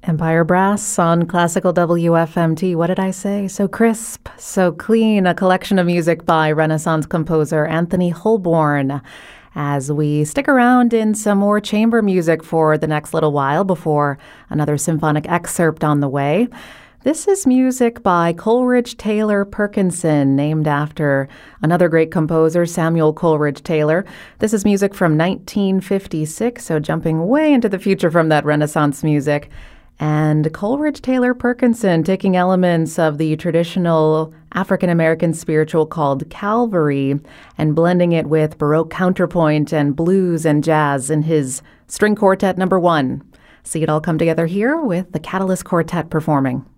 Empire Brass on classical WFMT. What did I say? So crisp, so clean. A collection of music by Renaissance composer Anthony Holborn. As we stick around in some more chamber music for the next little while before another symphonic excerpt on the way. This is music by Coleridge Taylor Perkinson, named after another great composer, Samuel Coleridge Taylor. This is music from 1956, so jumping way into the future from that Renaissance music. And Coleridge Taylor Perkinson taking elements of the traditional African-American spiritual called Calvary and blending it with Baroque counterpoint and blues and jazz in his String Quartet No. 1. See it all come together here with the Catalyst Quartet performing.